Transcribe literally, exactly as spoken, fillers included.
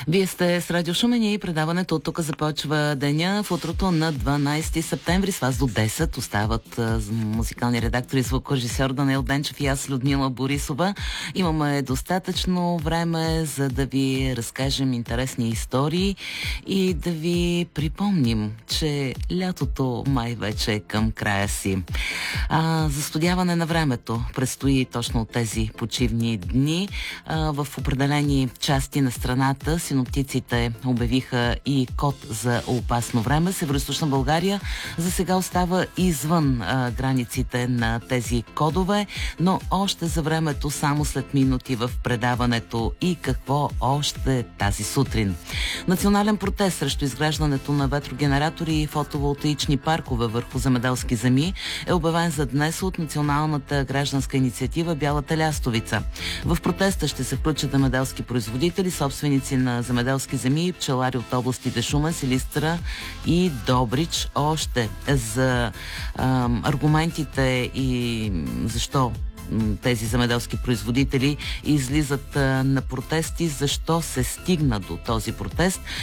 Вие сте с Радио Шумен и предаването от тук започва деня в утрото на дванайсети септември. С вас до десет остават а, музикални редактори, звукорежисьор Даниел Денчев и аз, Людмила Борисова. Имаме достатъчно време, за да ви разкажем интересни истории и да ви припомним, че лятото май вече е към края си. А, застудяване на времето предстои точно от тези почивни дни. А, в определени части на страната синоптиците обявиха и код за опасно време. Североизточна България за сега остава извън а, границите на тези кодове, но още за времето само след минути в предаването и какво още тази сутрин. Национален протест срещу изграждането на ветрогенератори и фотоволтаични паркове върху земеделски земи е обявен за днес от Националната гражданска инициатива Бялата лястовица. В протеста ще се включат земеделски производители, собственици на земеделски земи и пчелари от областите Шумен, Силистра и Добрич. Още за а, аргументите и защо тези земеделски производители излизат а, на протести, защо се стигна до този протест.